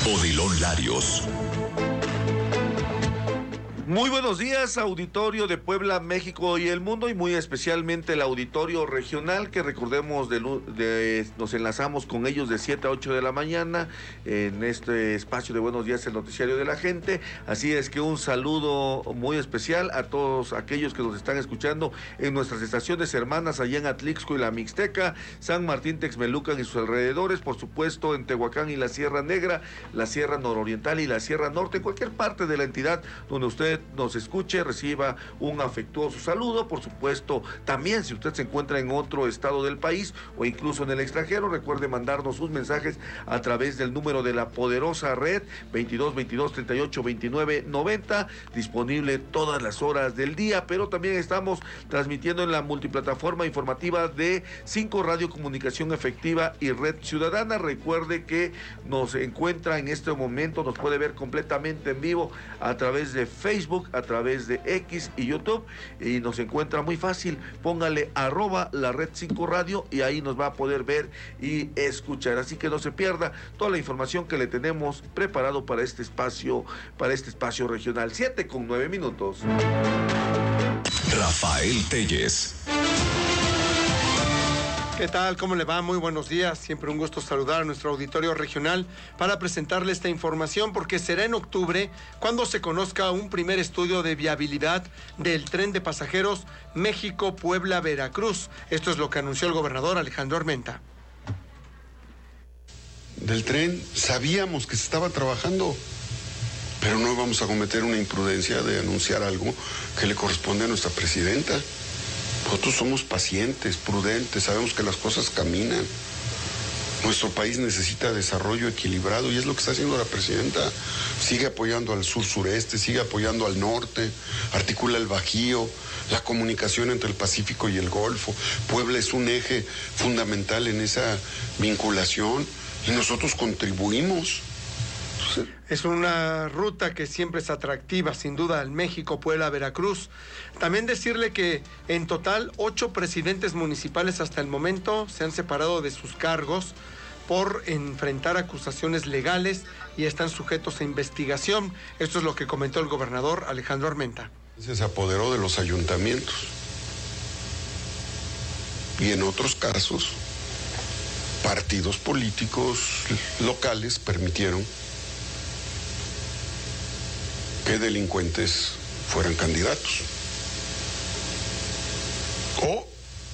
Odilon Larios. Muy buenos días, auditorio de Puebla, México y el mundo, y muy especialmente el auditorio regional, que recordemos nos enlazamos con ellos de 7 a 8 de la mañana en este espacio de Buenos Días, el noticiario de la gente. Así es que un saludo muy especial a todos aquellos que nos están escuchando en nuestras estaciones hermanas allá en Atlixco y la Mixteca, San Martín Texmelucan y sus alrededores, por supuesto en Tehuacán y la Sierra Negra, la Sierra Nororiental y la Sierra Norte, en cualquier parte de la entidad donde usted nos escuche, reciba un afectuoso saludo. Por supuesto, también si usted se encuentra en otro estado del país o incluso en el extranjero, recuerde mandarnos sus mensajes a través del número de la poderosa red 22 22 38 29 90, disponible todas las horas del día, pero también estamos transmitiendo en la multiplataforma informativa de 5 Radio Comunicación Efectiva y Red Ciudadana. Recuerde que nos encuentra en este momento, nos puede ver completamente en vivo a través de Facebook, a través de X y YouTube, y nos encuentra muy fácil. Póngale @la red 5 Radio y ahí nos va a poder ver y escuchar. Así que no se pierda toda la información que le tenemos preparado para este espacio regional. 7:09. Rafael Telles. ¿Qué tal? ¿Cómo le va? Muy buenos días. Siempre un gusto saludar a nuestro auditorio regional para presentarle esta información, porque será en octubre cuando se conozca un primer estudio de viabilidad del tren de pasajeros México-Puebla-Veracruz. Esto es lo que anunció el gobernador Alejandro Armenta. Del tren sabíamos que se estaba trabajando, pero no íbamos a cometer una imprudencia de anunciar algo que le corresponde a nuestra presidenta. Nosotros somos pacientes, prudentes, sabemos que las cosas caminan. Nuestro país necesita desarrollo equilibrado y es lo que está haciendo la presidenta. Sigue apoyando al sur-sureste, sigue apoyando al norte, articula el Bajío, la comunicación entre el Pacífico y el Golfo. Puebla es un eje fundamental en esa vinculación y nosotros contribuimos. Es una ruta que siempre es atractiva, sin duda, al México, Puebla, Veracruz. También decirle que en total 8 presidentes municipales hasta el momento se han separado de sus cargos por enfrentar acusaciones legales y están sujetos a investigación. Esto es lo que comentó el gobernador Alejandro Armenta. Se apoderó de los ayuntamientos y en otros casos partidos políticos locales permitieron que delincuentes fueran candidatos. O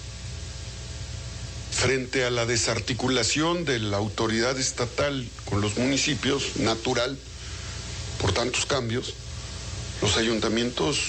frente a la desarticulación de la autoridad estatal con los municipios, natural, por tantos cambios, los ayuntamientos,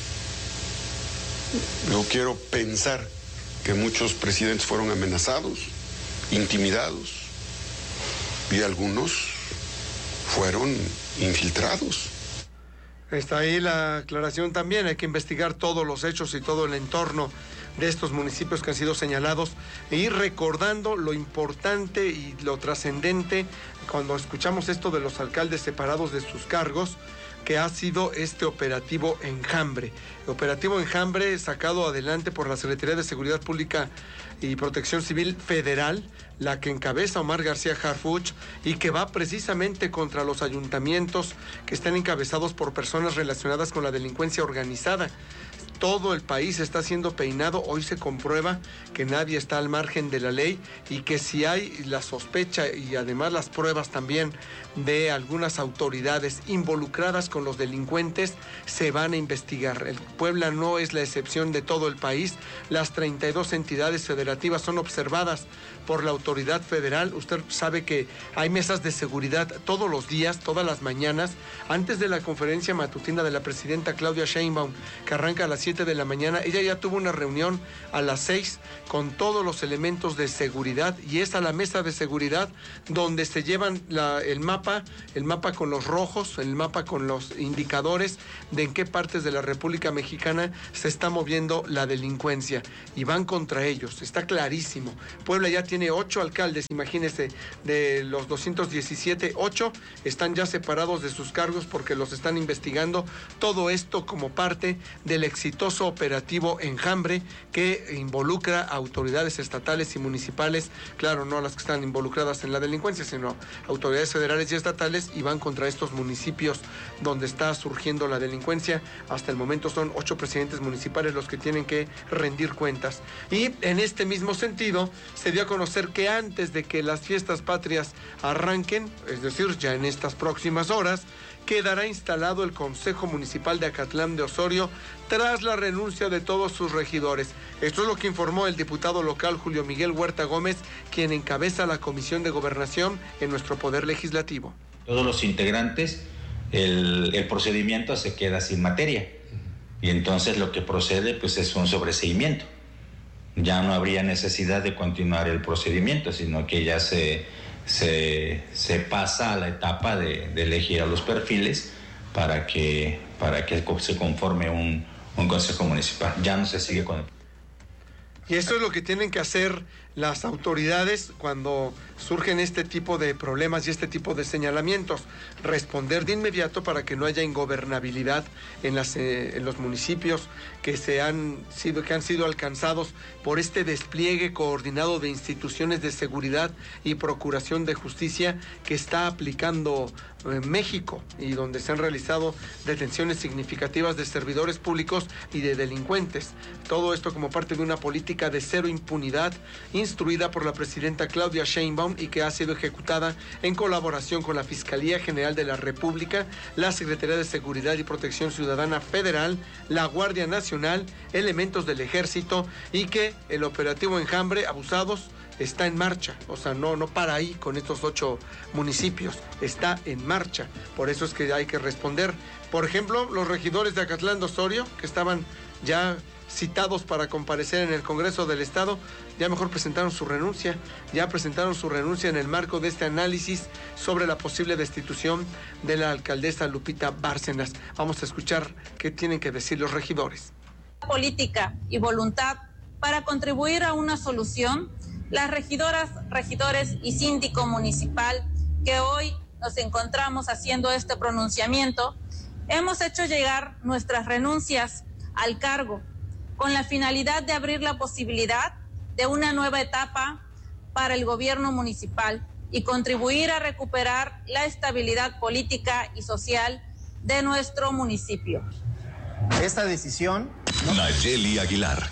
yo quiero pensar que muchos presidentes fueron amenazados, intimidados, y algunos fueron infiltrados. Está ahí la aclaración también. Hay que investigar todos los hechos y todo el entorno de estos municipios que han sido señalados, e ir recordando lo importante y lo trascendente cuando escuchamos esto de los alcaldes separados de sus cargos, que ha sido este operativo Enjambre. El operativo Enjambre sacado adelante por la Secretaría de Seguridad Pública y Protección Civil Federal, la que encabeza Omar García Harfuch, y que va precisamente contra los ayuntamientos que están encabezados por personas relacionadas con la delincuencia organizada. Todo el país está siendo peinado. Hoy se comprueba que nadie está al margen de la ley y que si hay la sospecha y además las pruebas también de algunas autoridades involucradas con los delincuentes, se van a investigar. El Puebla no es la excepción de todo el país. Las 32 entidades federativas son observadas por la autoridad federal. Usted sabe que hay mesas de seguridad todos los días, todas las mañanas, antes de la conferencia matutina de la presidenta Claudia Sheinbaum, que arranca a las 7 de la mañana. Ella ya tuvo una reunión a las 6 con todos los elementos de seguridad, y es a la mesa de seguridad donde se llevan el mapa con los rojos, el mapa con los indicadores de en qué partes de la República Mexicana se está moviendo la delincuencia, y van contra ellos. Está clarísimo. Puebla ya tiene 8 alcaldes, imagínese, de los 217, 8 están ya separados de sus cargos porque los están investigando. Todo esto como parte del exitoso exitoso operativo Enjambre que involucra a autoridades estatales y municipales, claro, no las que están involucradas en la delincuencia, sino autoridades federales y estatales, y van contra estos municipios donde está surgiendo la delincuencia. Hasta el momento son 8 presidentes municipales los que tienen que rendir cuentas. Y en este mismo sentido, se dio a conocer que antes de que las fiestas patrias arranquen, es decir, ya en estas próximas horas, quedará instalado el Consejo Municipal de Acatlán de Osorio tras la renuncia de todos sus regidores. Esto es lo que informó el diputado local Julio Miguel Huerta Gómez, quien encabeza la Comisión de Gobernación en nuestro Poder Legislativo. Todos los integrantes, el procedimiento se queda sin materia y entonces lo que procede pues es un sobreseimiento. Ya no habría necesidad de continuar el procedimiento, sino que ya se pasa a la etapa de elegir a los perfiles para que se conforme un consejo municipal. Ya no se sigue con el... Y esto es lo que tienen que hacer las autoridades cuando surgen este tipo de problemas y este tipo de señalamientos, responder de inmediato para que no haya ingobernabilidad en los municipios que han sido alcanzados por este despliegue coordinado de instituciones de seguridad y procuración de justicia que está aplicando México, y donde se han realizado detenciones significativas de servidores públicos y de delincuentes. Todo esto como parte de una política de cero impunidad instruida por la presidenta Claudia Sheinbaum y que ha sido ejecutada en colaboración con la Fiscalía General de la República, la Secretaría de Seguridad y Protección Ciudadana Federal, la Guardia Nacional, elementos del Ejército, y que el operativo Enjambre Abusados está en marcha. O sea, no para ahí con estos 8 municipios, está en marcha. Por eso es que hay que responder. Por ejemplo, los regidores de Acatlán de Osorio, que estaban ya citados para comparecer en el Congreso del Estado, ya mejor presentaron su renuncia. Ya presentaron su renuncia en el marco de este análisis sobre la posible destitución de la alcaldesa Lupita Bárcenas. Vamos a escuchar qué tienen que decir los regidores. Política y voluntad para contribuir a una solución, las regidoras, regidores y síndico municipal que hoy nos encontramos haciendo este pronunciamiento, hemos hecho llegar nuestras renuncias al cargo con la finalidad de abrir la posibilidad de una nueva etapa para el gobierno municipal y contribuir a recuperar la estabilidad política y social de nuestro municipio. Esta decisión... Nayeli Aguilar.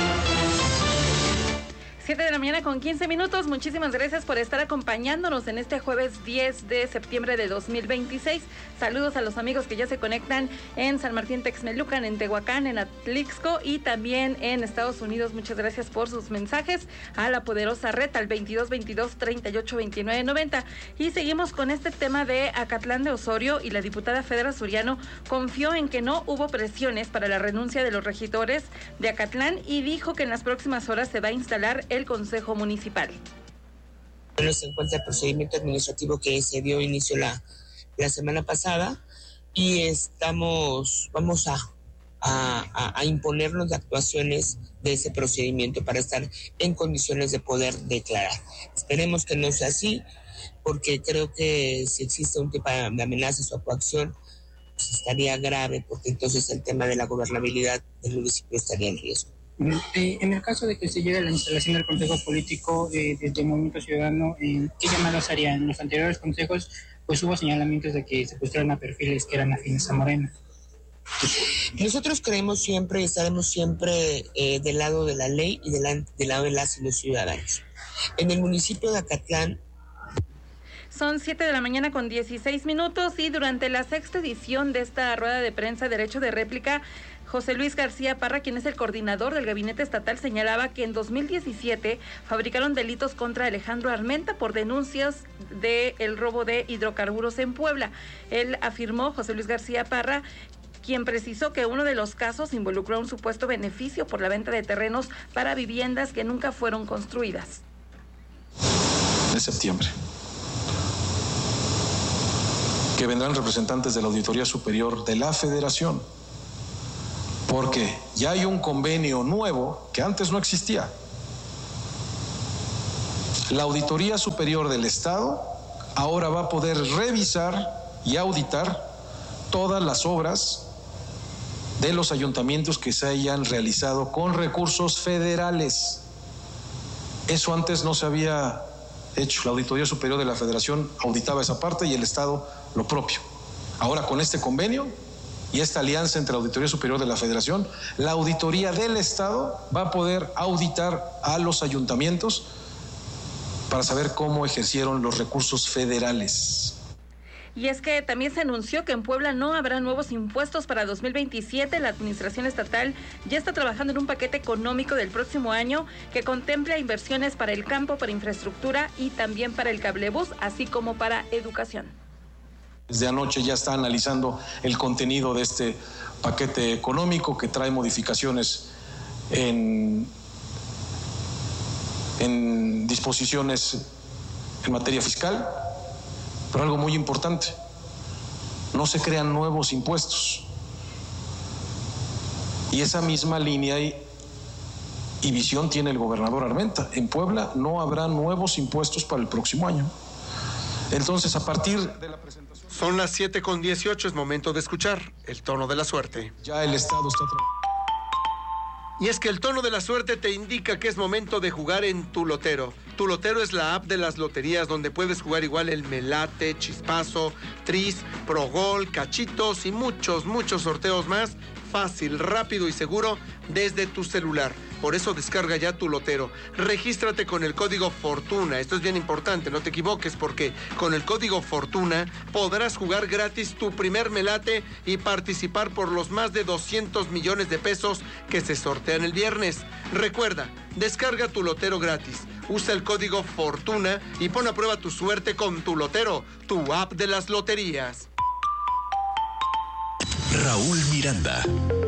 7 de la mañana con 15 minutos. Muchísimas gracias por estar acompañándonos en este jueves 10 de septiembre de 2026. Saludos a los amigos que ya se conectan en San Martín Texmelucan, en Tehuacán, en Atlixco y también en Estados Unidos. Muchas gracias por sus mensajes a la poderosa red al 2222-382990. Y seguimos con este tema de Acatlán de Osorio, y la diputada Fedra Suriano confió en que no hubo presiones para la renuncia de los regidores de Acatlán y dijo que en las próximas horas se va a instalar el Consejo Municipal. Bueno, se encuentra el procedimiento administrativo que se dio inicio la semana pasada y vamos a imponernos de actuaciones de ese procedimiento para estar en condiciones de poder declarar. Esperemos que no sea así, porque creo que si existe un tipo de amenazas o coacción, pues estaría grave, porque entonces el tema de la gobernabilidad del municipio estaría en riesgo. En el caso de que se llegue a la instalación del Consejo Político desde el Movimiento Ciudadano, ¿qué llamadas harían? En los anteriores consejos pues hubo señalamientos de que se pusieron a perfiles que eran afines a Morena. Nosotros creemos siempre y estaremos siempre del lado de la ley y del lado de las y los ciudadanos. En el municipio de Acatlán son 7 de la mañana con 16 minutos y durante la sexta edición de esta rueda de prensa Derecho de Réplica, José Luis García Parra, quien es el coordinador del gabinete estatal, señalaba que en 2017 fabricaron delitos contra Alejandro Armenta por denuncias del robo de hidrocarburos en Puebla. Él afirmó, José Luis García Parra, quien precisó que uno de los casos involucró a un supuesto beneficio por la venta de terrenos para viviendas que nunca fueron construidas. De septiembre, que vendrán representantes de la Auditoría Superior de la Federación, porque ya hay un convenio nuevo que antes no existía. La Auditoría Superior del Estado ahora va a poder revisar y auditar todas las obras de los ayuntamientos que se hayan realizado con recursos federales. Eso antes no se había hecho. La Auditoría Superior de la Federación auditaba esa parte y el Estado lo propio. Ahora, con este convenio y esta alianza entre la Auditoría Superior de la Federación, la Auditoría del Estado va a poder auditar a los ayuntamientos para saber cómo ejercieron los recursos federales. Y es que también se anunció que en Puebla no habrá nuevos impuestos para 2027. La administración estatal ya está trabajando en un paquete económico del próximo año que contempla inversiones para el campo, para infraestructura y también para el cablebús, así como para educación. Desde anoche ya está analizando el contenido de este paquete económico que trae modificaciones en disposiciones en materia fiscal. Pero algo muy importante, no se crean nuevos impuestos. Y esa misma línea y visión tiene el gobernador Armenta. En Puebla no habrá nuevos impuestos para el próximo año. Entonces, a partir de la presentación... Son las 7:18, es momento de escuchar el tono de la suerte. Ya el Estado está trabajando. Y es que el tono de la suerte te indica que es momento de jugar en Tu Lotero. Tu Lotero es la app de las loterías donde puedes jugar igual el Melate, Chispazo, Tris, Progol, Cachitos y muchos sorteos más. Fácil, rápido y seguro desde tu celular. Por eso descarga ya Tu Lotero. Regístrate con el código FORTUNA. Esto es bien importante, no te equivoques, porque con el código FORTUNA podrás jugar gratis tu primer melate y participar por los más de 200 millones de pesos que se sortean el viernes. Recuerda, descarga Tu Lotero gratis. Usa el código FORTUNA y pon a prueba tu suerte con Tu Lotero, tu app de las loterías. Raúl Miranda.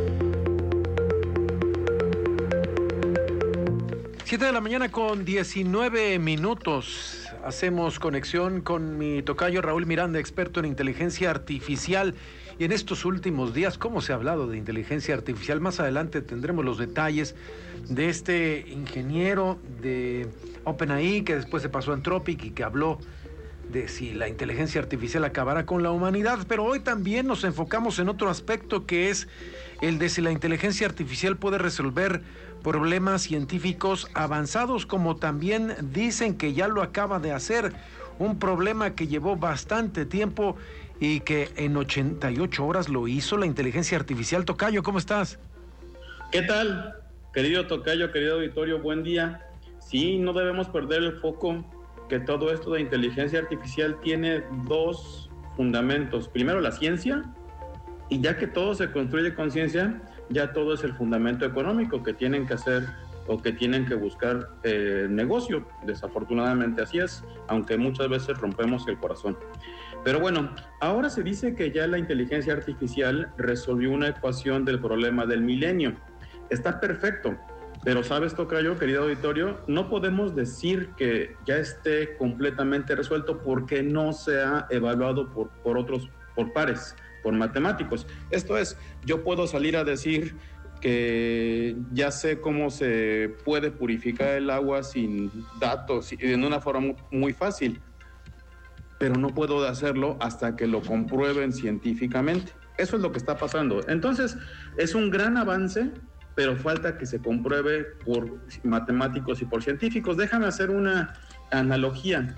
7 de la mañana con 19 minutos. Hacemos conexión con mi tocayo Raúl Miranda, experto en inteligencia artificial. Y en estos últimos días, ¿cómo se ha hablado de inteligencia artificial? Más adelante tendremos los detalles de este ingeniero de OpenAI que después se pasó a Anthropic y que habló de si la inteligencia artificial acabará con la humanidad. Pero hoy también nos enfocamos en otro aspecto, que es el de si la inteligencia artificial puede resolver problemas científicos avanzados, como también dicen que ya lo acaba de hacer. Un problema que llevó bastante tiempo y que en 88 horas lo hizo la inteligencia artificial. Tocayo, ¿cómo estás? ¿Qué tal, querido tocayo, querido auditorio? Buen día. Sí, no debemos perder el foco, que todo esto de inteligencia artificial tiene dos fundamentos. Primero, la ciencia, y ya que todo se construye con ciencia, ya todo es el fundamento económico que tienen que hacer o que tienen que buscar negocio. Desafortunadamente así es, aunque muchas veces rompemos el corazón. Pero bueno, ahora se dice que ya la inteligencia artificial resolvió una ecuación del problema del milenio. Está perfecto, pero ¿sabes, tocayo, querido auditorio? No podemos decir que ya esté completamente resuelto porque no se ha evaluado por pares, por matemáticos. Esto es, yo puedo salir a decir que ya sé cómo se puede purificar el agua sin datos, en una forma muy fácil, pero no puedo hacerlo hasta que lo comprueben científicamente. Eso es lo que está pasando. Entonces, es un gran avance, pero falta que se compruebe por matemáticos y por científicos. Déjame hacer una analogía.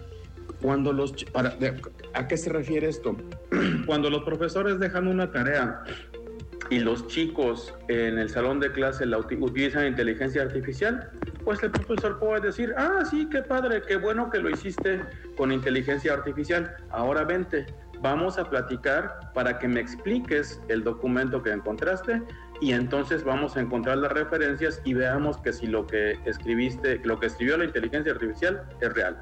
¿A qué se refiere esto? Cuando los profesores dejan una tarea y los chicos en el salón de clase utilizan inteligencia artificial, pues el profesor puede decir, sí, qué padre, qué bueno que lo hiciste con inteligencia artificial. Ahora vente, vamos a platicar para que me expliques el documento que encontraste y entonces vamos a encontrar las referencias y veamos que si lo que escribió la inteligencia artificial es real.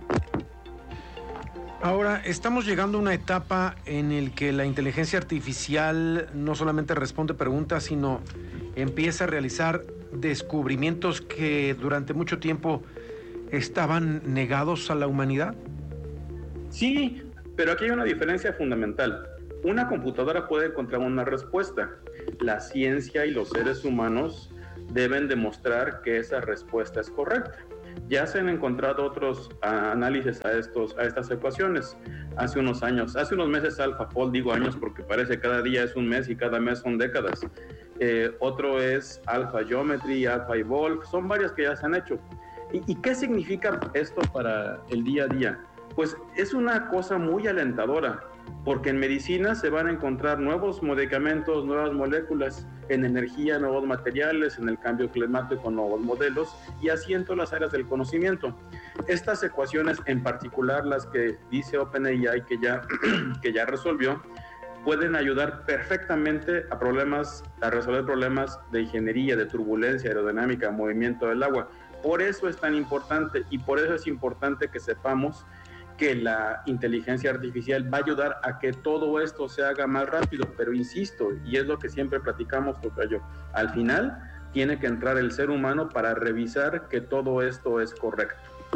Ahora, estamos llegando a una etapa en la que la inteligencia artificial no solamente responde preguntas, sino empieza a realizar descubrimientos que durante mucho tiempo estaban negados a la humanidad. Sí, pero aquí hay una diferencia fundamental. Una computadora puede encontrar una respuesta. La ciencia y los seres humanos deben demostrar que esa respuesta es correcta. Ya se han encontrado otros análisis a estas ecuaciones. Hace unos meses AlphaFold, digo años porque parece cada día es un mes y cada mes son décadas. otro es Alpha Geometry, Alpha Evolve, son varias que ya se han hecho. ¿Y qué significa esto para el día a día? Pues es una cosa muy alentadora, porque en medicina se van a encontrar nuevos medicamentos, nuevas moléculas, en energía, nuevos materiales, en el cambio climático, nuevos modelos, y así en todas las áreas del conocimiento. Estas ecuaciones, en particular las que dice OpenAI que ya resolvió, pueden ayudar perfectamente a resolver problemas de ingeniería, de turbulencia, aerodinámica, movimiento del agua. Por eso es tan importante, y por eso es importante que sepamos que la inteligencia artificial va a ayudar a que todo esto se haga más rápido, pero insisto, y es lo que siempre platicamos, tocayo, al final tiene que entrar el ser humano para revisar que todo esto es correcto.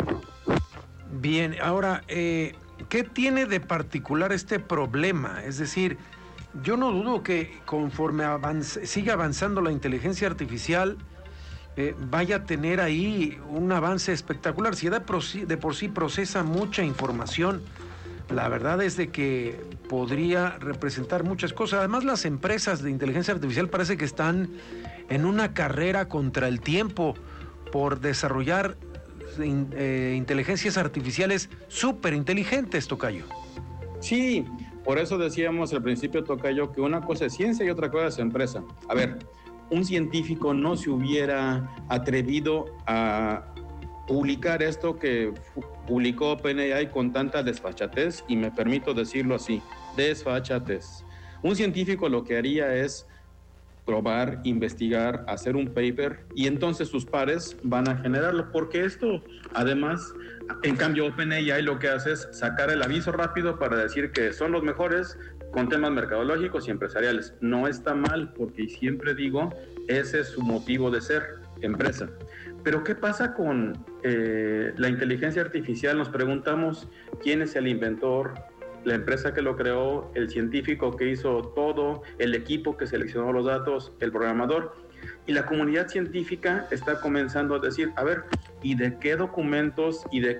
Bien, ahora, ¿qué tiene de particular este problema? Es decir, yo no dudo que conforme siga avanzando la inteligencia artificial, vaya a tener ahí un avance espectacular. Si de por sí procesa mucha información, la verdad es de que podría representar muchas cosas. Además, las empresas de inteligencia artificial parece que están en una carrera contra el tiempo por desarrollar inteligencias artificiales súper inteligentes, tocayo. Sí, por eso decíamos al principio, tocayo, que una cosa es ciencia y otra cosa es empresa. A ver, un científico no se hubiera atrevido a publicar esto que publicó OpenAI con tanta desfachatez, y me permito decirlo así, desfachatez. Un científico lo que haría es probar, investigar, hacer un paper, y entonces sus pares van a generarlo, porque esto, además, en cambio OpenAI lo que hace es sacar el aviso rápido para decir que son los mejores con temas mercadológicos y empresariales. No está mal, porque siempre digo, ese es su motivo de ser, empresa. Pero ¿qué pasa con la inteligencia artificial? Nos preguntamos quién es el inventor, la empresa que lo creó, el científico que hizo todo, el equipo que seleccionó los datos, el programador. Y la comunidad científica está comenzando a decir, a ver, ¿y de qué documentos y de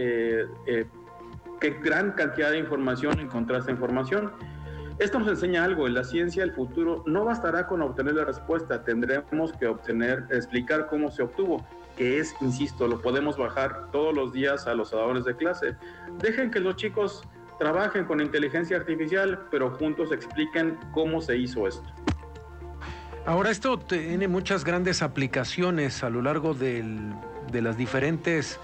qué gran cantidad de información encontraste información? Esto nos enseña algo: en la ciencia el futuro no bastará con obtener la respuesta, tendremos que explicar cómo se obtuvo, que es, insisto, lo podemos bajar todos los días a los salones de clase. Dejen que los chicos trabajen con inteligencia artificial, pero juntos expliquen cómo se hizo esto. Ahora, esto tiene muchas grandes aplicaciones a lo largo de las diferentes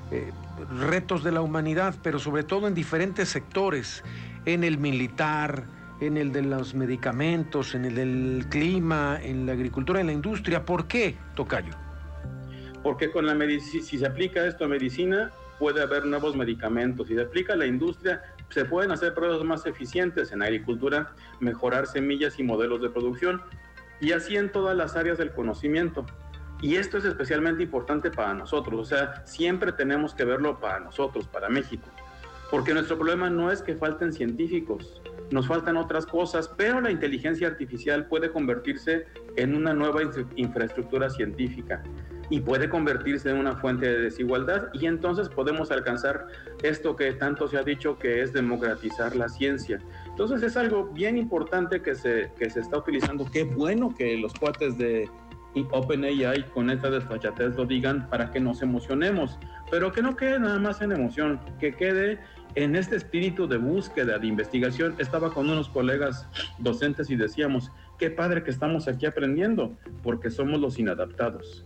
retos de la humanidad, pero sobre todo en diferentes sectores, en el militar, en el de los medicamentos, en el del clima, en la agricultura, en la industria. ¿Por qué, tocayo? Porque con si se aplica esto a medicina, puede haber nuevos medicamentos. Si se aplica a la industria, se pueden hacer pruebas más eficientes. En agricultura, mejorar semillas y modelos de producción, y así en todas las áreas del conocimiento. Y esto es especialmente importante para nosotros, o sea, siempre tenemos que verlo para nosotros, para México. Porque nuestro problema no es que falten científicos, nos faltan otras cosas, pero la inteligencia artificial puede convertirse en una nueva infraestructura científica y puede convertirse en una fuente de desigualdad, y entonces podemos alcanzar esto que tanto se ha dicho, que es democratizar la ciencia. Entonces es algo bien importante que se está utilizando. Qué bueno que los cuates de OpenAI con esta desfachatez lo digan para que nos emocionemos, pero que no quede nada más en emoción, que quede en este espíritu de búsqueda, de investigación. Estaba con unos colegas docentes y decíamos, qué padre que estamos aquí aprendiendo, porque somos los inadaptados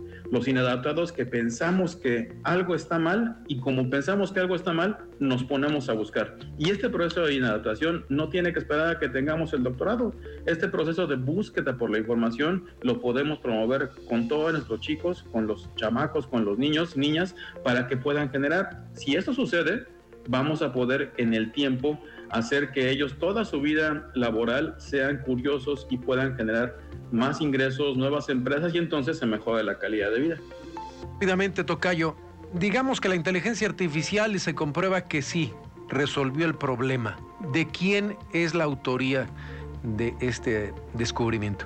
que pensamos que algo está mal, y como pensamos que algo está mal, nos ponemos a buscar. Y este proceso de inadaptación no tiene que esperar a que tengamos el doctorado. Este proceso de búsqueda por la información lo podemos promover con todos nuestros chicos, con los chamacos, con los niños, niñas, para que puedan generar. Si esto sucede, vamos a poder en el tiempo hacer que ellos toda su vida laboral sean curiosos y puedan generar más ingresos, nuevas empresas, y entonces se mejora la calidad de vida. Rápidamente, tocayo, digamos que la inteligencia artificial se comprueba que sí, resolvió el problema. ¿De quién es la autoría de este descubrimiento?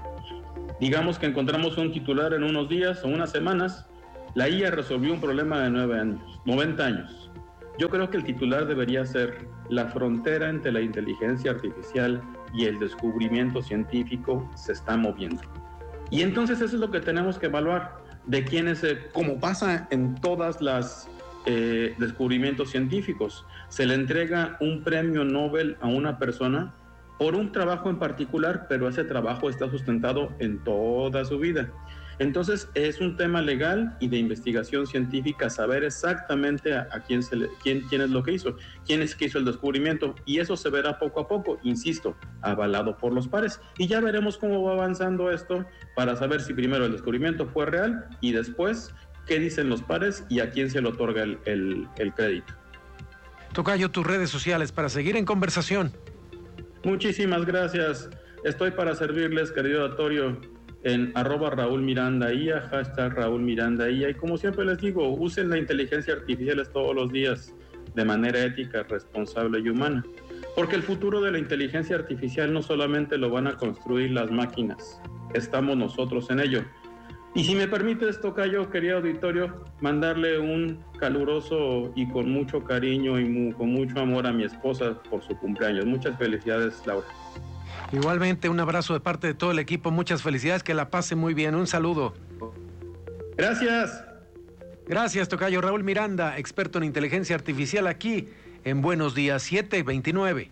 Digamos que encontramos un titular en unos días o unas semanas: la IA resolvió un problema de 90 años. Yo creo que el titular debería ser: la frontera entre la inteligencia artificial y el descubrimiento científico se está moviendo. Y entonces eso es lo que tenemos que evaluar, de quién es, como pasa en todas las descubrimientos científicos. Se le entrega un premio Nobel a una persona por un trabajo en particular, pero ese trabajo está sustentado en toda su vida. Entonces es un tema legal y de investigación científica saber exactamente a quién es lo que hizo, quién es que hizo el descubrimiento, y eso se verá poco a poco, insisto, avalado por los pares, y ya veremos cómo va avanzando esto para saber si primero el descubrimiento fue real y después qué dicen los pares y a quién se le otorga el crédito. Tocayo, tus redes sociales para seguir en conversación. Muchísimas gracias. Estoy para servirles, querido auditorio, en @RaúlMirandaIA, #RaúlMirandaIA, y como siempre les digo, usen la inteligencia artificial todos los días de manera ética, responsable y humana, porque el futuro de la inteligencia artificial no solamente lo van a construir las máquinas, estamos nosotros en ello. Y si me permites, tocayo, querido auditorio, mandarle un caluroso y con mucho cariño y con mucho amor a mi esposa por su cumpleaños. Muchas felicidades, Laura. Igualmente, un abrazo de parte de todo el equipo. Muchas felicidades, que la pase muy bien. Un saludo. Gracias. Gracias, tocayo. Raúl Miranda, experto en inteligencia artificial, aquí en Buenos Días, 7:29.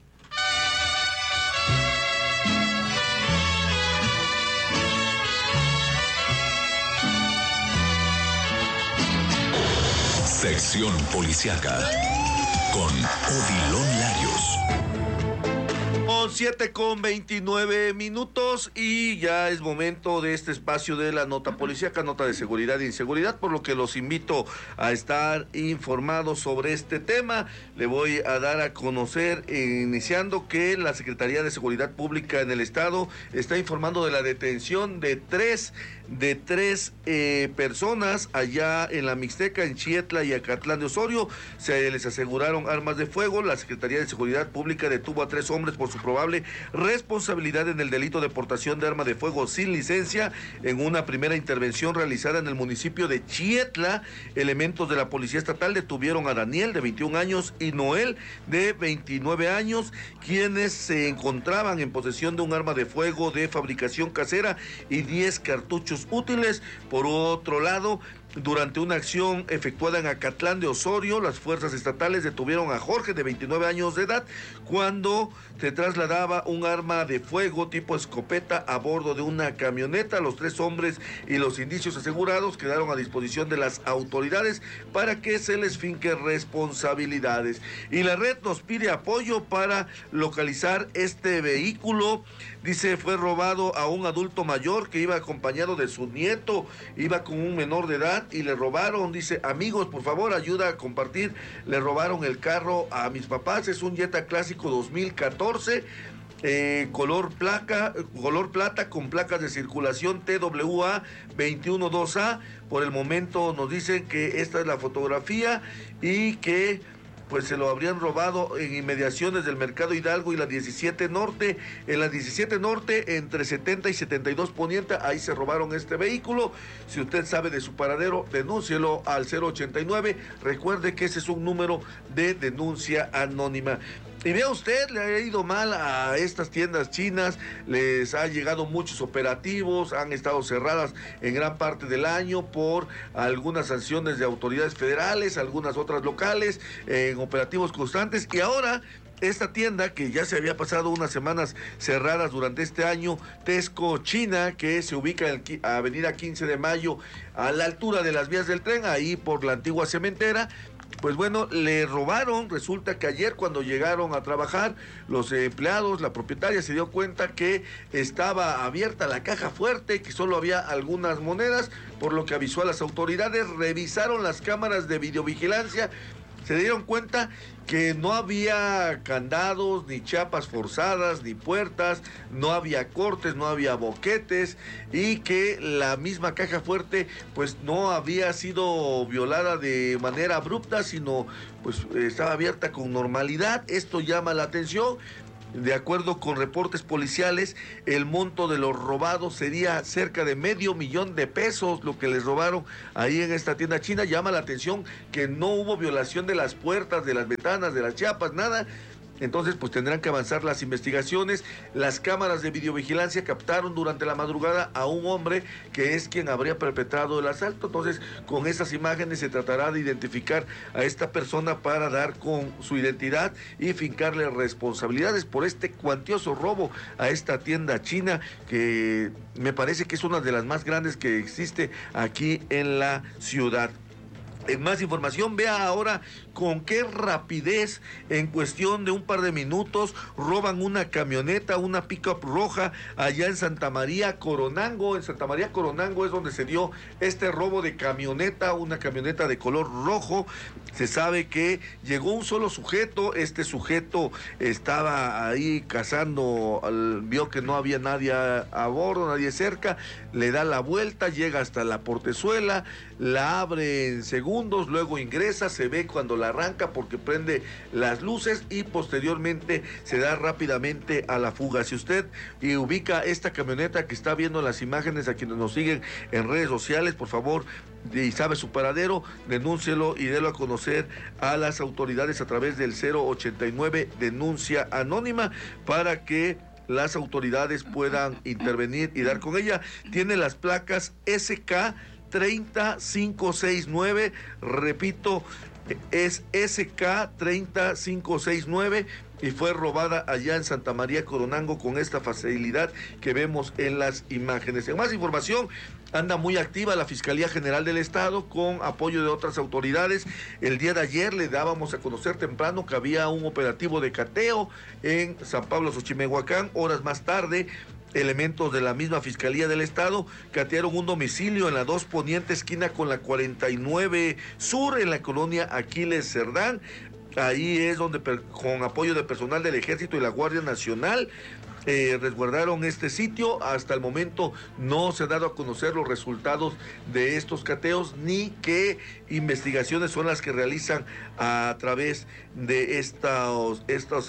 Sección Policiaca con Odilon Larios. 7:29 y ya es momento de este espacio de la nota policíaca, nota de seguridad e inseguridad, por lo que los invito a estar informados sobre este tema. Le voy a dar a conocer, iniciando, que la Secretaría de Seguridad Pública en el Estado está informando de la detención de tres personas allá en la Mixteca, en Chietla y Acatlán de Osorio. Se les aseguraron armas de fuego. La Secretaría de Seguridad Pública detuvo a 3 hombres por su probable responsabilidad en el delito de portación de arma de fuego sin licencia. En una primera intervención realizada en el municipio de Chietla, elementos de la Policía Estatal detuvieron a Daniel, de 21 años, y Noel, de 29 años, quienes se encontraban en posesión de un arma de fuego de fabricación casera y 10 cartuchos útiles. Por otro lado, durante una acción efectuada en Acatlán de Osorio, las fuerzas estatales detuvieron a Jorge, de 29 años de edad, cuando se trasladaba un arma de fuego tipo escopeta a bordo de una camioneta. Los 3 hombres y los indicios asegurados quedaron a disposición de las autoridades para que se les finque responsabilidades. Y la red nos pide apoyo para localizar este vehículo. Dice, fue robado a un adulto mayor que iba acompañado de su nieto, iba con un menor de edad y le robaron. Dice, amigos, por favor, ayuda a compartir. Le robaron el carro a mis papás. Es un Jetta Clásico 2014, color plata, con placas de circulación TWA 212A. Por el momento nos dicen que esta es la fotografía y que pues se lo habrían robado en inmediaciones del Mercado Hidalgo y la 17 Norte. En la 17 Norte, entre 70 y 72 Poniente, ahí se robaron este vehículo. Si usted sabe de su paradero, denúncielo al 089. Recuerde que ese es un número de denuncia anónima. Y vea usted, le ha ido mal a estas tiendas chinas, les ha llegado muchos operativos, han estado cerradas en gran parte del año por algunas sanciones de autoridades federales, algunas otras locales, en operativos constantes. Y ahora esta tienda, que ya se había pasado unas semanas cerradas durante este año, Tesco China, que se ubica en Avenida 15 de Mayo, a la altura de las vías del tren, ahí por la antigua cementera, pues bueno, le robaron. Resulta que ayer, cuando llegaron a trabajar los empleados, la propietaria se dio cuenta que estaba abierta la caja fuerte, que solo había algunas monedas, por lo que avisó a las autoridades. Revisaron las cámaras de videovigilancia, se dieron cuenta que no había candados, ni chapas forzadas, ni puertas, no había cortes, no había boquetes, y que la misma caja fuerte pues no había sido violada de manera abrupta, sino pues estaba abierta con normalidad. Esto llama la atención. De acuerdo con reportes policiales, el monto de los robados sería cerca de $500,000 lo que les robaron ahí en esta tienda china. Llama la atención que no hubo violación de las puertas, de las ventanas, de las chapas, nada. Entonces, pues tendrán que avanzar las investigaciones. Las cámaras de videovigilancia captaron durante la madrugada a un hombre que es quien habría perpetrado el asalto. Entonces, con esas imágenes se tratará de identificar a esta persona para dar con su identidad y fincarle responsabilidades por este cuantioso robo a esta tienda china, que me parece que es una de las más grandes que existe aquí en la ciudad. En más información, vea ahora con qué rapidez, en cuestión de un par de minutos, roban una camioneta, una pick-up roja, allá en Santa María Coronango. En Santa María Coronango es donde se dio este robo de camioneta, una camioneta de color rojo. Se sabe que llegó un solo sujeto, este sujeto estaba ahí cazando, vio que no había nadie a bordo, nadie cerca, le da la vuelta, llega hasta la portezuela, la abre en segundos, luego ingresa, se ve cuando la arranca porque prende las luces y posteriormente se da rápidamente a la fuga. Si usted ubica esta camioneta que está viendo las imágenes, a quienes nos siguen en redes sociales, por favor, y sabe su paradero, denúncielo y délo a conocer a las autoridades a través del 089 denuncia anónima para que las autoridades puedan intervenir y dar con ella. Tiene las placas SK 30569, repito, es SK 30569 y fue robada allá en Santa María Coronango con esta facilidad que vemos en las imágenes. En más información, anda muy activa la Fiscalía General del Estado con apoyo de otras autoridades. El día de ayer le dábamos a conocer temprano que había un operativo de cateo en San Pablo Xochimehuacán. Horas más tarde, elementos de la misma Fiscalía del Estado catearon un domicilio en la 2 Poniente esquina con la 49 Sur en la colonia Aquiles Cerdán. Ahí es donde con apoyo de personal del Ejército y la Guardia Nacional resguardaron este sitio. Hasta el momento no se han dado a conocer los resultados de estos cateos ni qué investigaciones son las que realizan a través de estos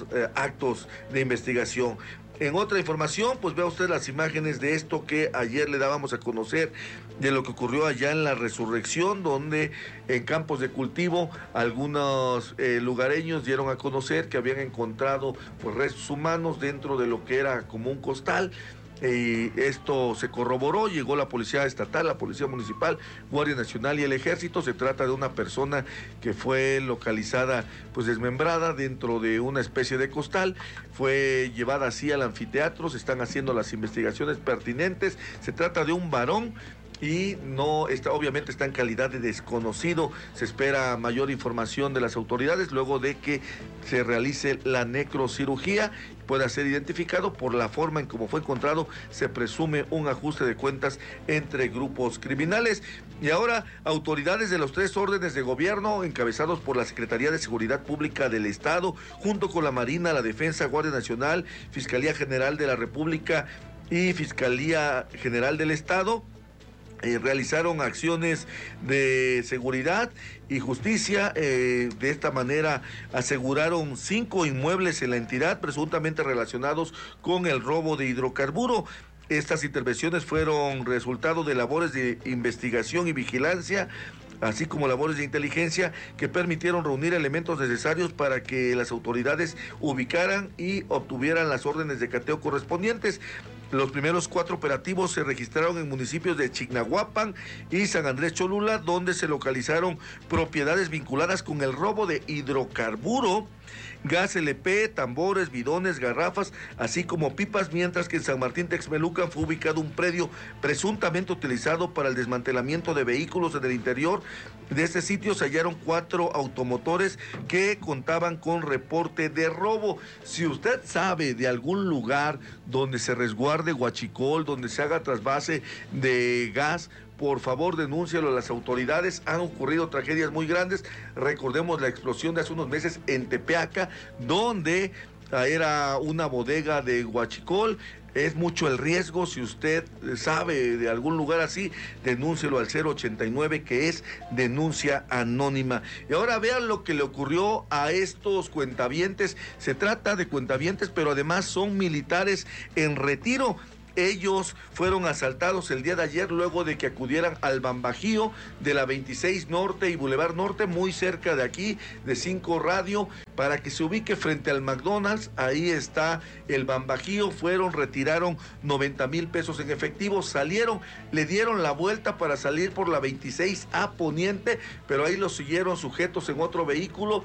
actos de investigación. En otra información, pues vea usted las imágenes de esto que ayer le dábamos a conocer de lo que ocurrió allá en la Resurrección, donde en campos de cultivo algunos lugareños dieron a conocer que habían encontrado pues restos humanos dentro de lo que era como un costal. Y esto se corroboró, llegó la Policía Estatal, la Policía Municipal, Guardia Nacional y el Ejército. Se trata de una persona que fue localizada pues desmembrada dentro de una especie de costal, fue llevada así al anfiteatro, se están haciendo las investigaciones pertinentes. Se trata de un varón y no está, obviamente está en calidad de desconocido. Se espera mayor información de las autoridades luego de que se realice la necrocirugía, pueda ser identificado. Por la forma en cómo fue encontrado, se presume un ajuste de cuentas entre grupos criminales. Y ahora, autoridades de los 3 órdenes de gobierno, encabezados por la Secretaría de Seguridad Pública del Estado, junto con la Marina, la Defensa, Guardia Nacional, Fiscalía General de la República y Fiscalía General del Estado, realizaron acciones de seguridad y justicia. De esta manera aseguraron 5 inmuebles en la entidad presuntamente relacionados con el robo de hidrocarburo. Estas intervenciones fueron resultado de labores de investigación y vigilancia, así como labores de inteligencia que permitieron reunir elementos necesarios para que las autoridades ubicaran y obtuvieran las órdenes de cateo correspondientes. Los primeros 4 operativos se registraron en municipios de Chignahuapan y San Andrés Cholula, donde se localizaron propiedades vinculadas con el robo de hidrocarburo, gas LP, tambores, bidones, garrafas, así como pipas, mientras que en San Martín Texmelucan fue ubicado un predio presuntamente utilizado para el desmantelamiento de vehículos. En el interior de este sitio se hallaron 4 automotores que contaban con reporte de robo. Si usted sabe de algún lugar donde se resguarde huachicol, donde se haga trasvase de gas, por favor denúncialo a las autoridades. Han ocurrido tragedias muy grandes. Recordemos la explosión de hace unos meses en Tepeaca, donde era una bodega de huachicol. Es mucho el riesgo. Si usted sabe de algún lugar así, denúncielo al 089, que es denuncia anónima. Y ahora vean lo que le ocurrió a estos cuentavientes. Se trata de cuentavientes, pero además son militares en retiro. Ellos fueron asaltados el día de ayer luego de que acudieran al Bambajío de la 26 Norte y Boulevard Norte, muy cerca de aquí, de 5 Radio, para que se ubique frente al McDonald's. Ahí está el Bambajío. Fueron, retiraron 90,000 pesos en efectivo, salieron, le dieron la vuelta para salir por la 26A Poniente, pero ahí los siguieron sujetos en otro vehículo,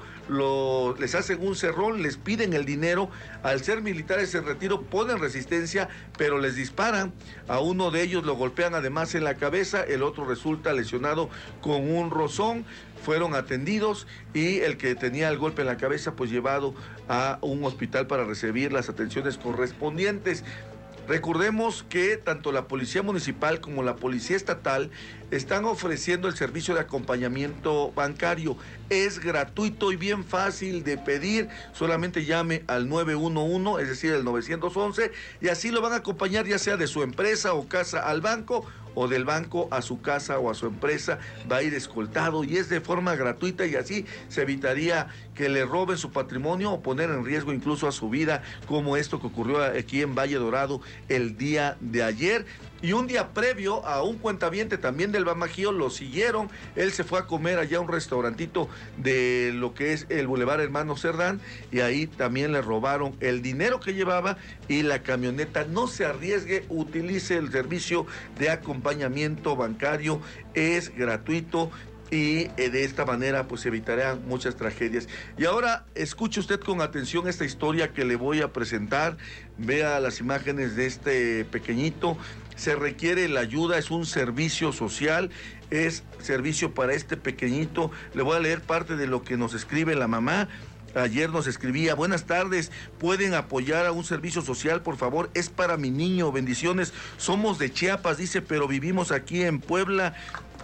les hacen un cerrón, les piden el dinero. Al ser militares en retiro ponen resistencia, pero les disparan. A uno de ellos lo golpean además en la cabeza, el otro resulta lesionado con un rozón. Fueron atendidos y el que tenía el golpe en la cabeza pues llevado a un hospital para recibir las atenciones correspondientes. Recordemos que tanto la Policía Municipal como la Policía Estatal están ofreciendo el servicio de acompañamiento bancario. Es gratuito y bien fácil de pedir. Solamente llame al 911, es decir, el 911, y así lo van a acompañar, ya sea de su empresa o casa al banco, o del banco a su casa o a su empresa. Va a ir escoltado y es de forma gratuita, y así se evitaría que le roben su patrimonio o poner en riesgo incluso a su vida, como esto que ocurrió aquí en Valle Dorado el día de ayer. Y un día previo a un cuentaviente también del Bambajío lo siguieron. Él se fue a comer allá a un restaurantito de lo que es el Boulevard Hermano Cerdán, y ahí también le robaron el dinero que llevaba y la camioneta. No se arriesgue, utilice el servicio de acompañamiento bancario, es gratuito. Y de esta manera pues evitarán muchas tragedias. Y ahora escuche usted con atención esta historia que le voy a presentar. Vea las imágenes de este pequeñito. Se requiere la ayuda, es un servicio social, es servicio para este pequeñito. Le voy a leer parte de lo que nos escribe la mamá. Ayer nos escribía: buenas tardes, ¿pueden apoyar a un servicio social, por favor? Es para mi niño, bendiciones. Somos de Chiapas, dice, pero vivimos aquí en Puebla.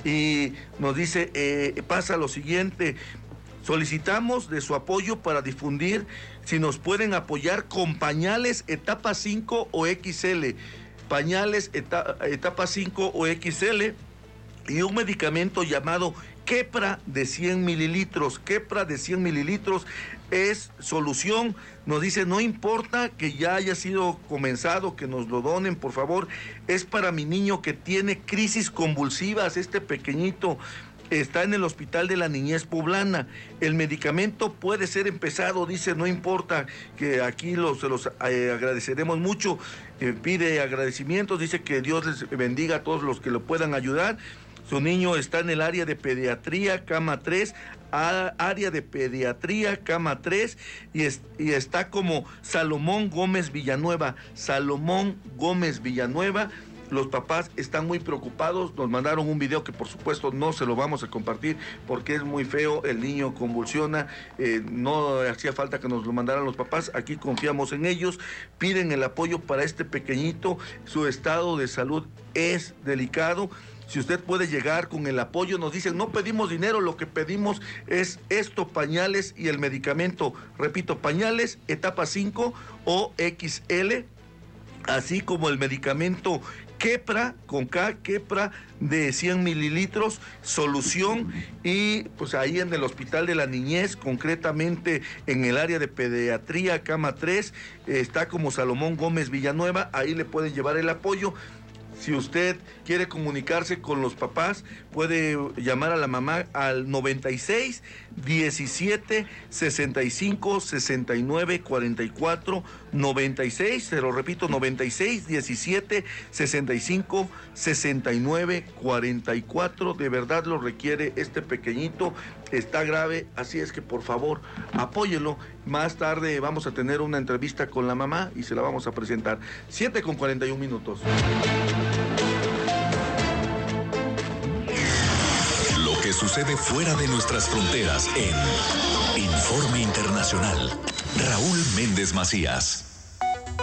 Y nos dice, pasa lo siguiente: solicitamos de su apoyo para difundir, si nos pueden apoyar con pañales etapa 5 o XL, pañales etapa 5 o XL, y un medicamento llamado Quepra de 100 mililitros. Quepra de 100 mililitros es solución. Nos dice, no importa que ya haya sido comenzado, que nos lo donen, por favor. Es para mi niño que tiene crisis convulsivas. Este pequeñito está en el Hospital de la Niñez Poblana. El medicamento puede ser empezado, dice, no importa, que aquí se los agradeceremos mucho. Pide agradecimientos, dice que Dios les bendiga a todos los que lo puedan ayudar. Su niño está en el área de pediatría, cama 3, área de pediatría, cama 3, y está como Salomón Gómez Villanueva. Salomón Gómez Villanueva. Los papás están muy preocupados, nos mandaron un video que por supuesto no se lo vamos a compartir porque es muy feo, el niño convulsiona, no hacía falta que nos lo mandaran los papás, aquí confiamos en ellos, piden el apoyo para este pequeñito, su estado de salud es delicado. Si usted puede llegar con el apoyo, nos dicen, no pedimos dinero, lo que pedimos es esto, pañales y el medicamento. Repito, pañales, etapa 5 o XL, así como el medicamento Quepra, con K, Quepra de 100 mililitros, solución, y pues ahí en el Hospital de la Niñez, concretamente en el área de pediatría, cama 3, está como Salomón Gómez Villanueva, ahí le pueden llevar el apoyo. Si usted quiere comunicarse con los papás, puede llamar a la mamá al 96 17 65 69 44 96, se lo repito, 96 17 65 69 44. De verdad lo requiere este pequeñito, está grave, así es que por favor apóyelo. Más tarde vamos a tener una entrevista con la mamá y se la vamos a presentar. 7:41. Lo que sucede fuera de nuestras fronteras en Informe Internacional. Raúl Méndez Macías.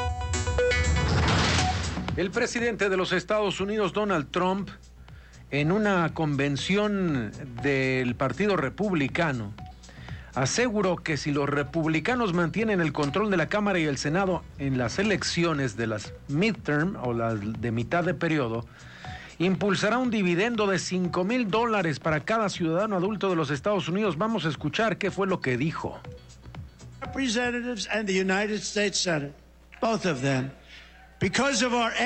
El presidente de los Estados Unidos, Donald Trump, en una convención del Partido Republicano, aseguró que si los republicanos mantienen el control de la Cámara y el Senado en las elecciones de las midterm o las de mitad de periodo, impulsará un dividendo de $5,000 para cada ciudadano adulto de los Estados Unidos. Vamos a escuchar qué fue lo que dijo. Representatives and the United States Senate, both of them, because of our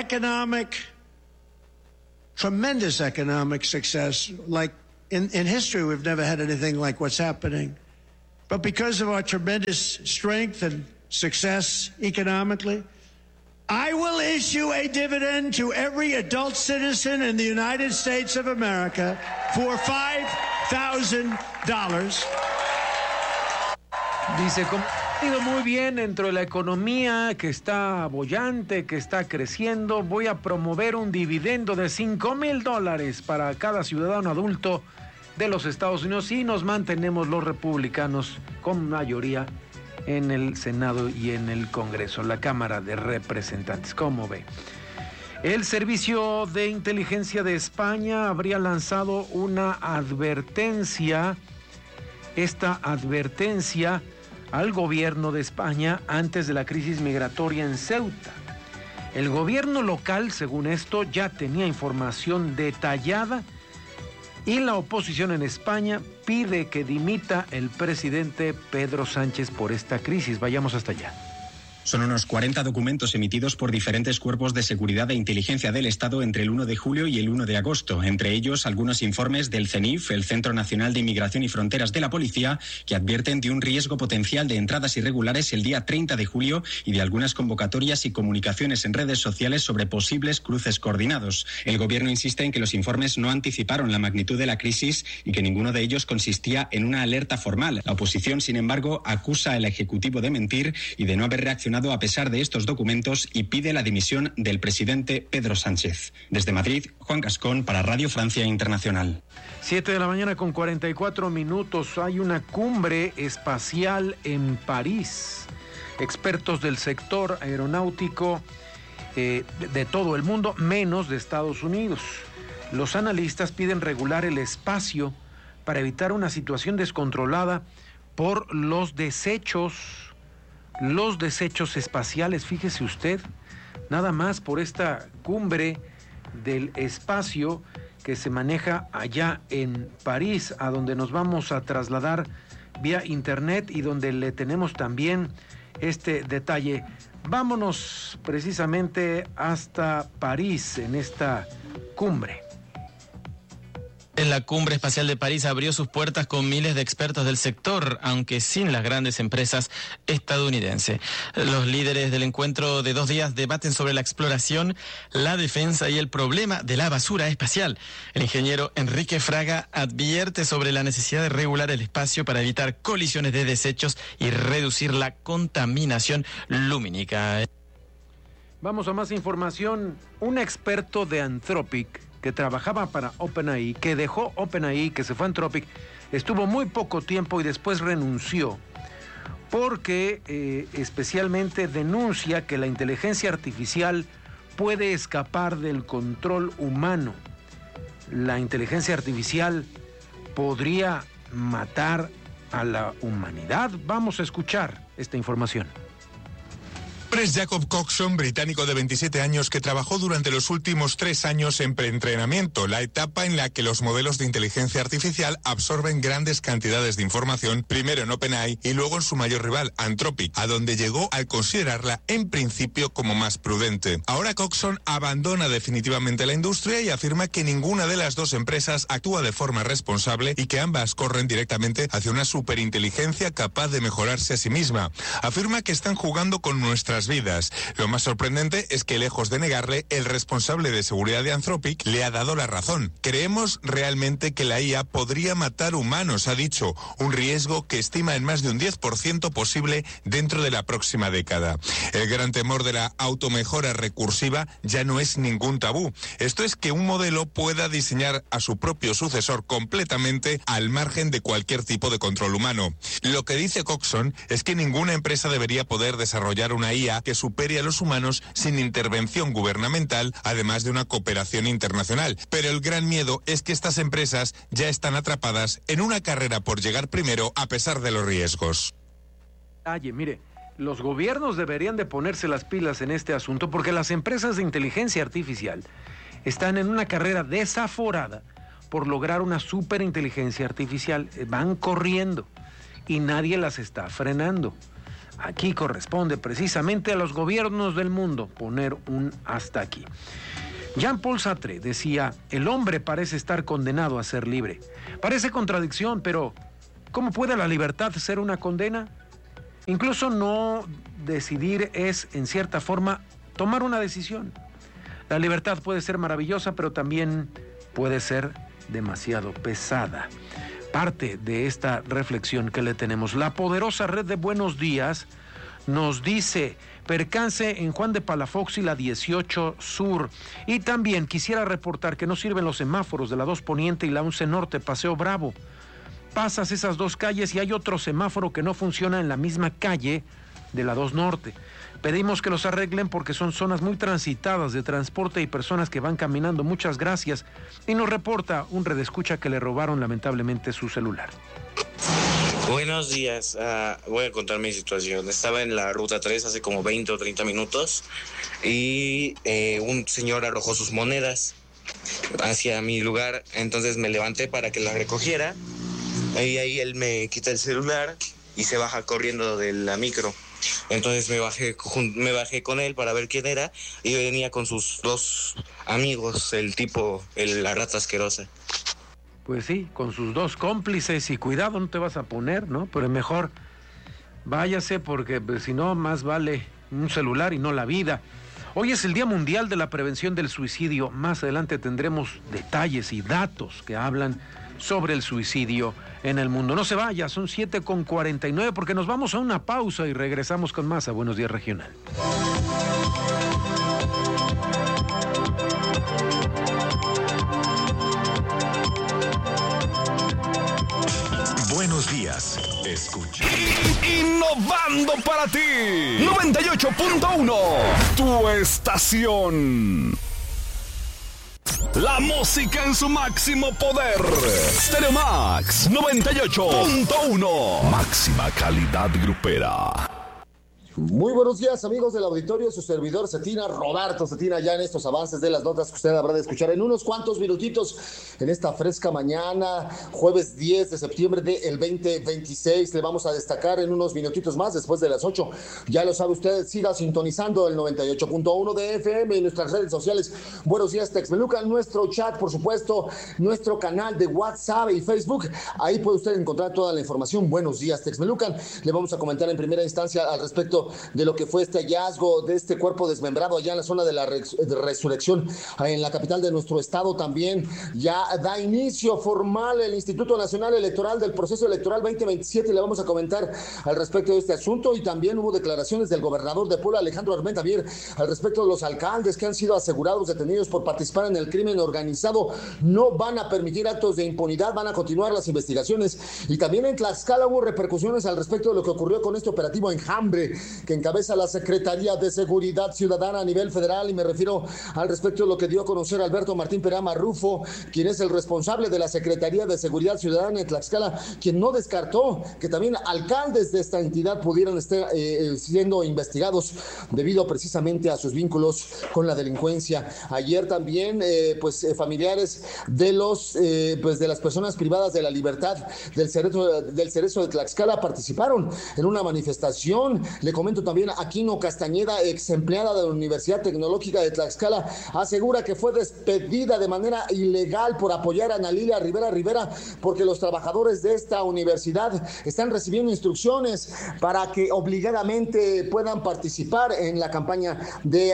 tremendous economic success, like in history we've never had anything like what's happening. But because of our tremendous strength and success economically, I will issue a dividend to every adult citizen in the United States of America for $5,000. Dice, como ha ido muy bien dentro de la economía que está boyante, que está creciendo, voy a promover un dividendo de $5,000 para cada ciudadano adulto de los Estados Unidos y nos mantenemos los republicanos con mayoría en el Senado y en el Congreso, la Cámara de Representantes. ¿Cómo ve? El Servicio de Inteligencia de España habría lanzado una advertencia, esta advertencia al gobierno de España antes de la crisis migratoria en Ceuta. El gobierno local, según esto, ya tenía información detallada y la oposición en España pide que dimita el presidente Pedro Sánchez por esta crisis. Vayamos hasta allá. Son unos 40 documentos emitidos por diferentes cuerpos de seguridad e inteligencia del Estado entre el 1 de julio y el 1 de agosto. Entre ellos, algunos informes del CENIF, el Centro Nacional de Inmigración y Fronteras de la Policía, que advierten de un riesgo potencial de entradas irregulares el día 30 de julio y de algunas convocatorias y comunicaciones en redes sociales sobre posibles cruces coordinados. El Gobierno insiste en que los informes no anticiparon la magnitud de la crisis y que ninguno de ellos consistía en una alerta formal. La oposición, sin embargo, acusa al Ejecutivo de mentir y de no haber reaccionado a pesar de estos documentos y pide la dimisión del presidente Pedro Sánchez. Desde Madrid, Juan Gascón para Radio Francia Internacional. 7 de la mañana con 44 minutos. Hay una cumbre espacial en París. Expertos del sector aeronáutico de todo el mundo, menos de Estados Unidos. Los analistas piden regular el espacio para evitar una situación descontrolada por los desechos espaciales. Fíjese usted, nada más por esta cumbre del espacio que se maneja allá en París, a donde nos vamos a trasladar vía internet y donde le tenemos también este detalle. Vámonos precisamente hasta París en esta cumbre. La Cumbre Espacial de París abrió sus puertas con miles de expertos del sector, aunque sin las grandes empresas estadounidenses. Los líderes del encuentro de 2 días debaten sobre la exploración, la defensa y el problema de la basura espacial. El ingeniero Enrique Fraga advierte sobre la necesidad de regular el espacio para evitar colisiones de desechos y reducir la contaminación lumínica. Vamos a más información. Un experto de Anthropic que trabajaba para OpenAI, que dejó OpenAI, que se fue a Anthropic, estuvo muy poco tiempo y después renunció, porque especialmente denuncia que la inteligencia artificial puede escapar del control humano. La inteligencia artificial podría matar a la humanidad. Vamos a escuchar esta información. Es Jacob Coxon, británico de 27 años que trabajó durante los últimos 3 años en preentrenamiento, la etapa en la que los modelos de inteligencia artificial absorben grandes cantidades de información, primero en OpenAI y luego en su mayor rival, Anthropic, a donde llegó al considerarla en principio como más prudente. Ahora Coxon abandona definitivamente la industria y afirma que ninguna de las dos empresas actúa de forma responsable y que ambas corren directamente hacia una superinteligencia capaz de mejorarse a sí misma. Afirma que están jugando con nuestras vidas. Lo más sorprendente es que, lejos de negarle, el responsable de seguridad de Anthropic le ha dado la razón. Creemos realmente que la IA podría matar humanos, ha dicho, un riesgo que estima en más de un 10% posible dentro de la próxima década. El gran temor de la automejora recursiva ya no es ningún tabú. Esto es que un modelo pueda diseñar a su propio sucesor completamente al margen de cualquier tipo de control humano. Lo que dice Coxon es que ninguna empresa debería poder desarrollar una IA tecnología que supere a los humanos sin intervención gubernamental, además de una cooperación internacional. Pero el gran miedo es que estas empresas ya están atrapadas en una carrera por llegar primero a pesar de los riesgos. Mire, los gobiernos deberían de ponerse las pilas en este asunto porque las empresas de inteligencia artificial están en una carrera desaforada por lograr una superinteligencia artificial. Van corriendo y nadie las está frenando. Aquí corresponde precisamente a los gobiernos del mundo poner un hasta aquí. Jean-Paul Sartre decía, el hombre parece estar condenado a ser libre. Parece contradicción, pero ¿cómo puede la libertad ser una condena? Incluso no decidir es, en cierta forma, tomar una decisión. La libertad puede ser maravillosa, pero también puede ser demasiado pesada. Parte de esta reflexión que le tenemos. La poderosa red de Buenos Días nos dice, percance en Juan de Palafox y la 18 Sur. Y también quisiera reportar que no sirven los semáforos de la 2 Poniente y la 11 Norte, Paseo Bravo. Pasas esas dos calles y hay otro semáforo que no funciona en la misma calle de la 2 Norte. Pedimos que los arreglen porque son zonas muy transitadas de transporte y personas que van caminando. Muchas gracias. Y nos reporta un redescucha que le robaron lamentablemente su celular. Buenos días, voy a contar mi situación. Estaba en la ruta 3 hace como 20 o 30 minutos y un señor arrojó sus monedas hacia mi lugar, entonces me levanté para que las recogiera y ahí él me quita el celular y se baja corriendo de la micro. Entonces me bajé con él para ver quién era y venía con sus dos amigos, la rata asquerosa. Pues sí, con sus dos cómplices y cuidado, no te vas a poner, ¿no? Pero mejor váyase porque pues, si no, más vale un celular y no la vida. Hoy es el Día Mundial de la Prevención del Suicidio. Más adelante tendremos detalles y datos que hablan sobre el suicidio en el mundo. No se vaya, son 7:49 porque nos vamos a una pausa y regresamos con más a Buenos Días Regional. Buenos días, escucha. Innovando para ti. 98.1, tu estación. La música en su máximo poder. Stereo Max 98.1. Máxima calidad grupera. Muy buenos días, amigos del auditorio, su servidor Cetina, Roberto Cetina, ya en estos avances de las notas que usted habrá de escuchar en unos cuantos minutitos en esta fresca mañana, jueves 10 de septiembre del 2026. Le vamos a destacar en unos minutitos más, después de las 8. Ya lo sabe usted, siga sintonizando el 98.1 de FM y nuestras redes sociales. Buenos días, Texmelucan, nuestro chat, por supuesto, nuestro canal de WhatsApp y Facebook. Ahí puede usted encontrar toda la información. Buenos días, Texmelucan. Le vamos a comentar en primera instancia al respecto de lo que fue este hallazgo de este cuerpo desmembrado allá en la zona de la Resurrección, en la capital de nuestro estado. También ya da inicio formal el Instituto Nacional Electoral del proceso electoral 2027. Le vamos a comentar al respecto de este asunto, y también hubo declaraciones del gobernador de Puebla, Alejandro Armenta Mier, al respecto de los alcaldes que han sido asegurados detenidos por participar en el crimen organizado. No van a permitir actos de impunidad, van a continuar las investigaciones. Y también en Tlaxcala hubo repercusiones al respecto de lo que ocurrió con este operativo Enjambre, que encabeza la Secretaría de Seguridad Ciudadana a nivel federal, y me refiero al respecto de lo que dio a conocer Alberto Martín Perama Rufo, quien es el responsable de la Secretaría de Seguridad Ciudadana en Tlaxcala, quien no descartó que también alcaldes de esta entidad pudieran estar siendo investigados debido precisamente a sus vínculos con la delincuencia. Ayer también familiares de los de las personas privadas de la libertad del Cerezo de Tlaxcala participaron en una manifestación. Le comento también a Aquino Castañeda, ex empleada de la Universidad Tecnológica de Tlaxcala, asegura que fue despedida de manera ilegal por apoyar a Ana Lilia Rivera, porque los trabajadores de esta universidad están recibiendo instrucciones para que obligadamente puedan participar en la campaña de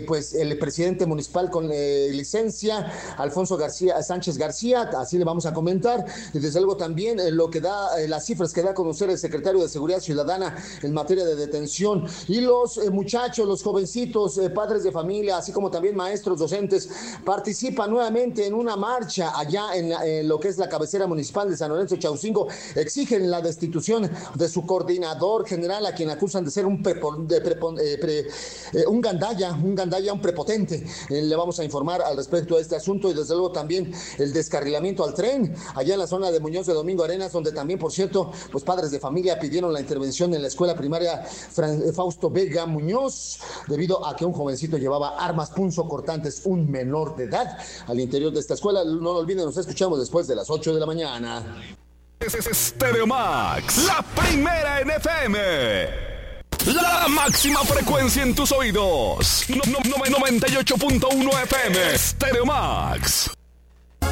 el presidente municipal con licencia, Alfonso Sánchez García. Así le vamos a comentar, y desde luego también lo que da las cifras que da a conocer el secretario de Seguridad Ciudadana en materia de detención intervención. Y los muchachos, los jovencitos, padres de familia, así como también maestros, docentes, participan nuevamente en una marcha allá en lo que es la cabecera municipal de San Lorenzo Chaucingo. Exigen la destitución de su coordinador general, a quien acusan de ser un gandalla, un prepotente. Le vamos a informar al respecto de este asunto, y desde luego también el descarrilamiento al tren allá en la zona de Muñoz de Domingo Arenas, donde también, por cierto, pues padres de familia pidieron la intervención en la escuela primaria Fausto Vega Muñoz, debido a que un jovencito llevaba armas punzocortantes, un menor de edad, al interior de esta escuela. No lo olviden, nos escuchamos después de las 8 de la mañana. Stereo Max, la primera en FM. La máxima frecuencia en tus oídos. 98.1 FM. Stereo Max.